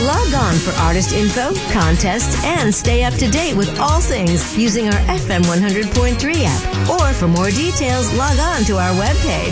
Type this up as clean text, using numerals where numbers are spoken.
Log on for artist info, contests, and stay up to date with all things using our FM 100.3 app. Or for more details, log on to our webpage